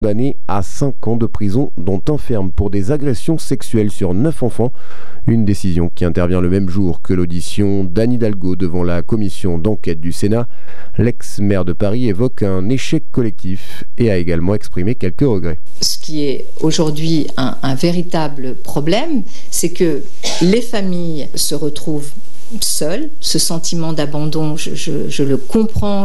condamné à 5 ans de prison, dont un ferme pour des agressions sexuelles sur 9 enfants. Une décision qui intervient le même jour que l'audition d'Anne Hidalgo devant la commission d'enquête du Sénat. L'ex-maire de Paris évoque un échec collectif et a également exprimé quelques regrets. Ce qui est aujourd'hui un véritable problème, c'est que les familles se retrouvent seuls. Ce sentiment d'abandon, je le comprends,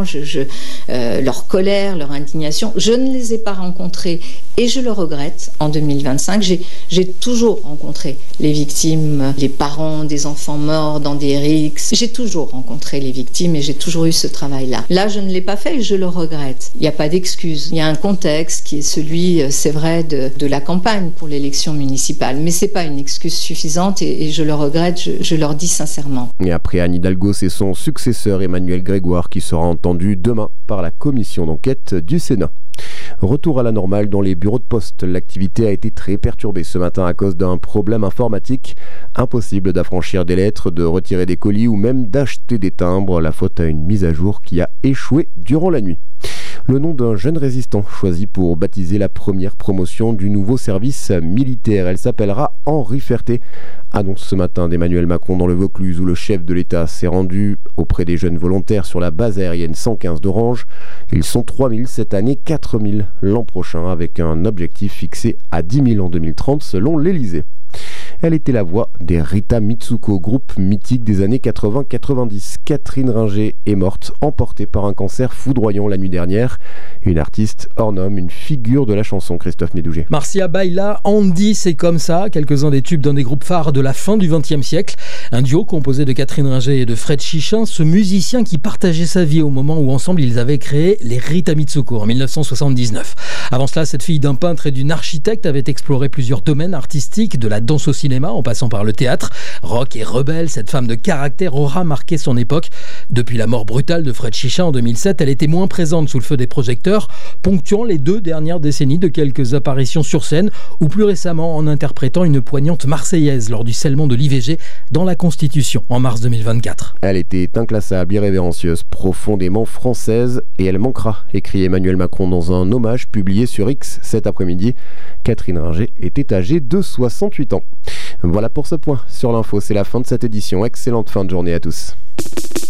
leur colère, leur indignation, je ne les ai pas rencontrés et je le regrette. En 2025, j'ai toujours rencontré les victimes, les parents des enfants morts dans des rixes. J'ai toujours rencontré les victimes et j'ai toujours eu ce travail-là. Là, je ne l'ai pas fait et je le regrette. Il n'y a pas d'excuse. Il y a un contexte qui est celui, c'est vrai, de la campagne pour l'élection municipale. Mais ce n'est pas une excuse suffisante et je le regrette, je leur dis sincèrement. Et après Anne Hidalgo, c'est son successeur Emmanuel Grégoire qui sera entendu demain par la commission d'enquête du Sénat. Retour à la normale dans les bureaux de poste. L'activité a été très perturbée ce matin à cause d'un problème informatique. Impossible d'affranchir des lettres, de retirer des colis ou même d'acheter des timbres. La faute à une mise à jour qui a échoué durant la nuit. Le nom d'un jeune résistant choisi pour baptiser la première promotion du nouveau service militaire. Elle s'appellera Henri Ferté. Annonce ce matin d'Emmanuel Macron dans le Vaucluse où le chef de l'État s'est rendu auprès des jeunes volontaires sur la base aérienne 115 d'Orange. Ils sont 3000 cette année, 4000 l'an prochain avec un objectif fixé à 10 000 en 2030 selon l'Élysée. Elle était la voix des Rita Mitsuko, groupe mythique des années 80-90. Catherine Ringer est morte, emportée par un cancer foudroyant la nuit dernière. Une artiste hors norme, une figure de la chanson, Christophe Médouget. Marcia Baila, Andy, c'est comme ça, quelques-uns des tubes d'un des groupes phares de la fin du XXe siècle. Un duo composé de Catherine Ringer et de Fred Chichin, ce musicien qui partageait sa vie au moment où ensemble ils avaient créé les Rita Mitsuko en 1979. Avant cela, cette fille d'un peintre et d'une architecte avait exploré plusieurs domaines artistiques, de la danse au cinéma en passant par le théâtre. Rock et rebelle, cette femme de caractère aura marqué son époque. Depuis la mort brutale de Fred Chichin en 2007, elle était moins présente sous le feu des projecteurs, ponctuant les 2 dernières décennies de quelques apparitions sur scène ou plus récemment en interprétant une poignante marseillaise lors du scellement de l'IVG dans la Constitution en mars 2024. Elle était inclassable, irrévérencieuse, profondément française et elle manquera, écrit Emmanuel Macron dans un hommage publié sur X cet après-midi. Catherine Ringer était âgée de 68 ans. Voilà pour ce point sur l'info, c'est la fin de cette édition. Excellente fin de journée à tous.